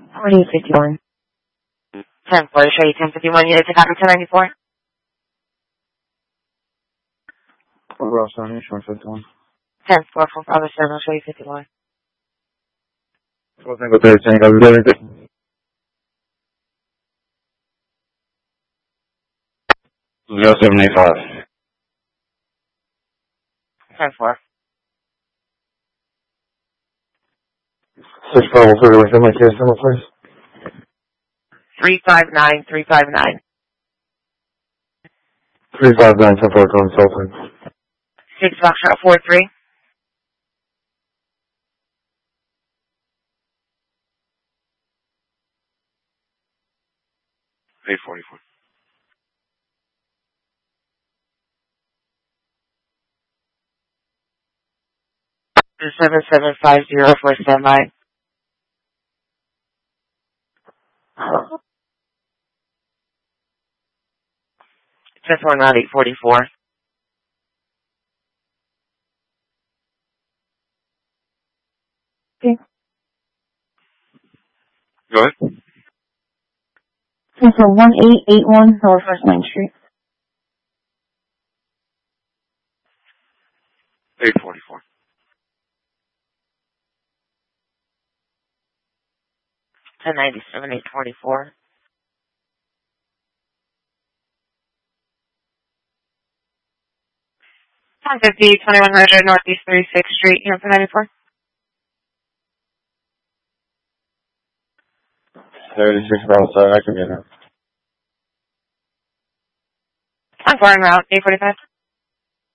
4051. 10-4, show you 1051 units to copy 1094. Ross on insurance 51. 10-4 for Bravo 7, I'll show you 51. 453, Tango, we got anything? 0785. 10-4. 6503, what's my case number, please? 359-359. 359 10-4 consulting. 6 Foxtrot 43. 844. 7750 for standby. Just one out 844. Okay. Go ahead. So 1881 Northwest Main Street. 844. 1097, 844. 1050, 2100 Northeast 36th Street, Hampton 94. 36 outside, I can get her. I'm flying route, 845.